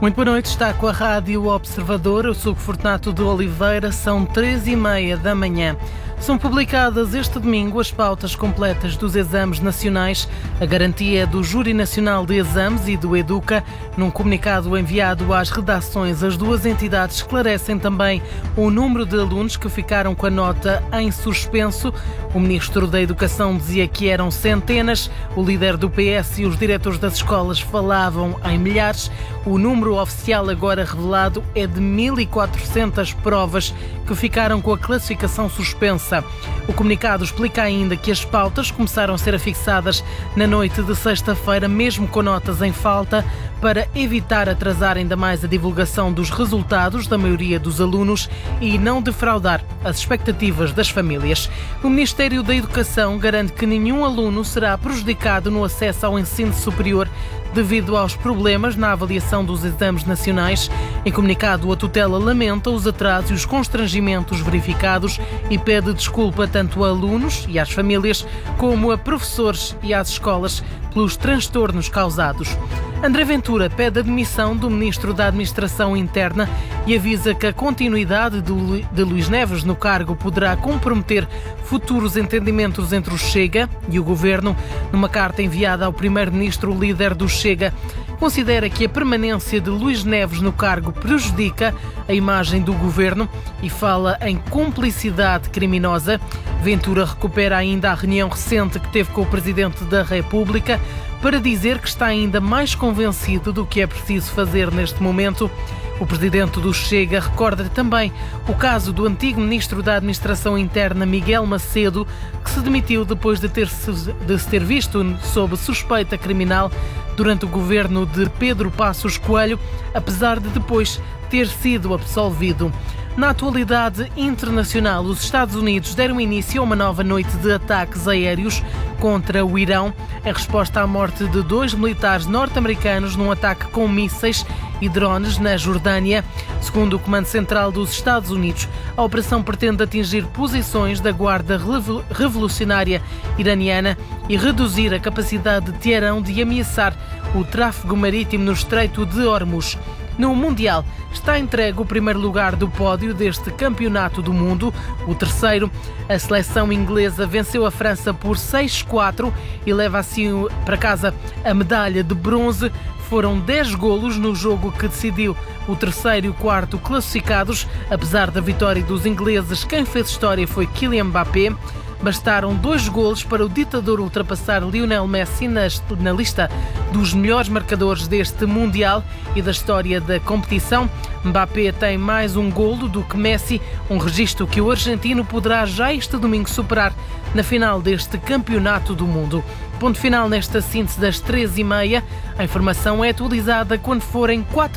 Muito boa noite, está com a Rádio Observador. Eu sou o Fortunato de Oliveira, são 3h30 da manhã. São publicadas este domingo as pautas completas dos exames nacionais. A garantia é do Júri Nacional de Exames e do Educa. Num comunicado enviado às redações, as duas entidades esclarecem também o número de alunos que ficaram com a nota em suspenso. O Ministro da Educação dizia que eram centenas. O líder do PS e os diretores das escolas falavam em milhares. O número oficial agora revelado é de 1.400 provas que ficaram com a classificação suspensa. O comunicado explica ainda que as pautas começaram a ser afixadas na noite de sexta-feira, mesmo com notas em falta, para evitar atrasar ainda mais a divulgação dos resultados da maioria dos alunos e não defraudar as expectativas das famílias. O Ministério da Educação garante que nenhum aluno será prejudicado no acesso ao ensino superior devido aos problemas na avaliação dos exames nacionais. Em comunicado, a tutela lamenta os atrasos e os constrangimentos verificados e pede desculpa tanto a alunos e às famílias como a professores e às escolas pelos transtornos causados. André Ventura pede a demissão do Ministro da Administração Interna e avisa que a continuidade de Luís Neves no cargo poderá comprometer futuros entendimentos entre o Chega e o Governo. Numa carta enviada ao Primeiro-Ministro, o líder do Chega considera que a permanência de Luís Neves no cargo prejudica a imagem do Governo e fala em cumplicidade criminosa. Ventura recupera ainda a reunião recente que teve com o Presidente da República para dizer que está ainda mais convencido do que é preciso fazer neste momento. O presidente do Chega recorda também o caso do antigo ministro da Administração Interna, Miguel Macedo, que se demitiu depois de se ter visto sob suspeita criminal durante o governo de Pedro Passos Coelho, apesar de depois ter sido absolvido. Na atualidade internacional, os Estados Unidos deram início a uma nova noite de ataques aéreos contra o Irão, em resposta à morte de 2 militares norte-americanos num ataque com mísseis e drones na Jordânia. Segundo o Comando Central dos Estados Unidos, a operação pretende atingir posições da Guarda Revolucionária Iraniana e reduzir a capacidade de Teherão de ameaçar o tráfego marítimo no Estreito de Hormuz. No Mundial, está entregue o primeiro lugar do pódio deste Campeonato do Mundo, o terceiro. A seleção inglesa venceu a França por 6-4 e leva assim para casa a medalha de bronze. Foram 10 golos no jogo que decidiu o terceiro e o quarto classificados. Apesar da vitória dos ingleses, quem fez história foi Kylian Mbappé. Bastaram 2 golos para o ditador ultrapassar Lionel Messi na lista dos melhores marcadores deste Mundial e da história da competição. Mbappé tem mais um golo do que Messi, um registro que o argentino poderá já este domingo superar na final deste Campeonato do Mundo. Ponto final nesta síntese das 3h30. A informação é atualizada quando forem 4.